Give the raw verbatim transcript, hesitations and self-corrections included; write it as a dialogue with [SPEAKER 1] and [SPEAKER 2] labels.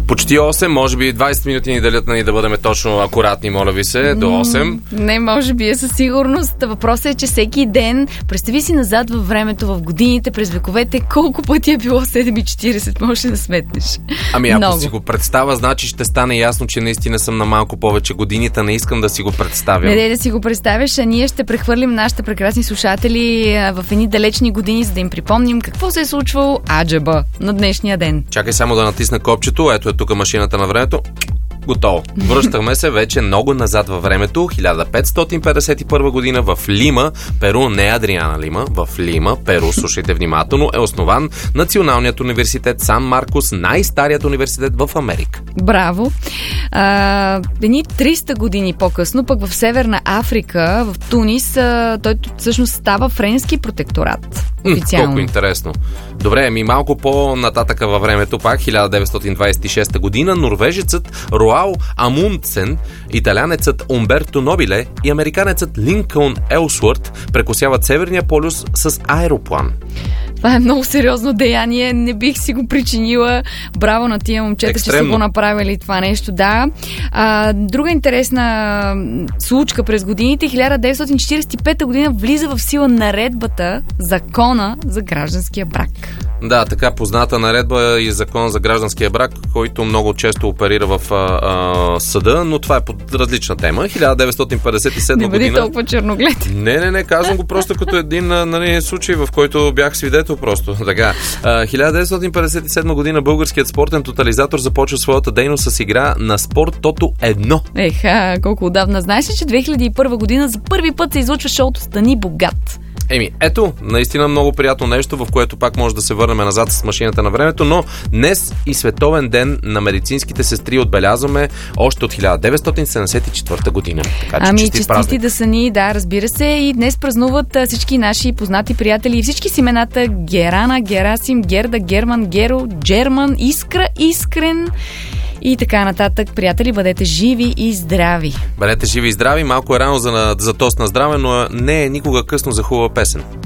[SPEAKER 1] Почти осем, може би двайсет минути ни делят, нали, да бъдем точно акуратни, моля ви се, до осем.
[SPEAKER 2] Не, може би е със сигурност. Въпросът е, че всеки ден, представи си назад във времето, в годините, през вековете, колко пъти е било седем и четирийсет, можеш да сметнеш.
[SPEAKER 1] Ами ако
[SPEAKER 2] Много.
[SPEAKER 1] си го представя, значи ще стане ясно, че наистина съм на малко повече годините, не искам да си го представям.
[SPEAKER 2] Не, не да си го представиш, а ние ще прехвърлим нашите прекрасни слушатели в едни далечни години, за да им припомним какво се е случвало аджеба на днешния ден.
[SPEAKER 1] Чакай само да натисна копчето, ето е тук машината на времето. Готово. Връщаме се вече много назад във времето. хиляда петстотин петдесет и първа година в Лима, Перу, не Адриана Лима, в Лима, Перу, слушайте внимателно, е основан Националният университет Сан Маркос, най-старият университет в Америка.
[SPEAKER 2] Браво! А, едни триста години по-късно, пък в Северна Африка, в Тунис, а, той всъщност става френски протекторат. Официално.
[SPEAKER 1] Колко интересно. Добре, ми малко по-нататъка във времето, пак хиляда деветстотин двайсет и шеста година, норвежецът Роал Амундсен, италянецът Умберто Нобиле и американецът Линкълн Елсуърт прекосяват Северния полюс с аероплан.
[SPEAKER 2] Това е много сериозно деяние, не бих си го причинила. Браво на тия момчета,
[SPEAKER 1] Екстремно.
[SPEAKER 2] че са го направили това нещо, да. А, друга интересна случка през годините, хиляда деветстотин четирийсет и пета година влиза в сила наредбата, закона за гражданския брак.
[SPEAKER 1] Да, така позната наредба и закон за гражданския брак, който много често оперира в а, а, съда, но това е под различна тема. хиляда деветстотин петдесет и седма
[SPEAKER 2] не бъди
[SPEAKER 1] година...
[SPEAKER 2] толкова черноглед.
[SPEAKER 1] Не, не, не, казвам го просто като един, нали, случай, в който бях свидетел просто. Така. А, хиляда деветстотин петдесет и седма година българският спортен тотализатор започва своята дейност с игра на Спорт Тото едно.
[SPEAKER 2] Еха, колко отдавна. Знаеш ли, че две хиляди и първа година за първи път се излъчва шоуто Стани богат?
[SPEAKER 1] Еми, ето, наистина много приятно нещо, в което пак може да се върнем назад с машината на времето, но днес и световен ден на медицинските сестри отбелязваме още от хиляда деветстотин седемдесет и четвърта година. Така че
[SPEAKER 2] ами,
[SPEAKER 1] честит
[SPEAKER 2] честити
[SPEAKER 1] празник.
[SPEAKER 2] да са ни, да, разбира се. И днес празнуват а, всички наши познати приятели и всички с имената Герана, Герасим, Герда, Герман, Геро, Джерман, Искра, Искрен и така нататък. Приятели, бъдете живи и здрави.
[SPEAKER 1] Бъдете живи и здрави, малко е рано за, за тост на здраве, но не е никога късно за хубава песен.